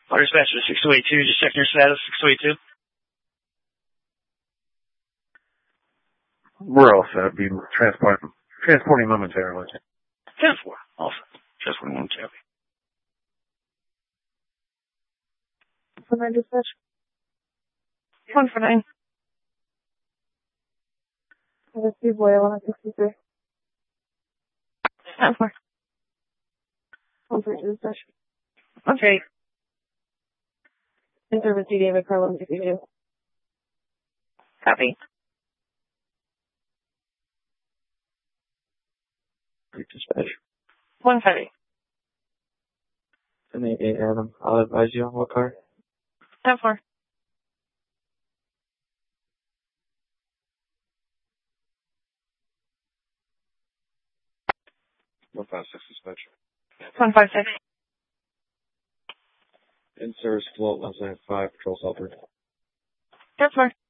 Water dispatcher 6282, just checking your status, 6282. We're all set. Be transporting momentarily. 10-4. Awesome. Transporting momentarily. For my dispatch. 149. Let's see, boy, 163. 10-4. 1-3 dispatch. Okay. In service to David Car 162. Copy. Dispatch. 150. 1088 Adam. I'll advise you on what car. 10-4. One 56 dispatch. 156. In service float 175 patrol helper. 10-4.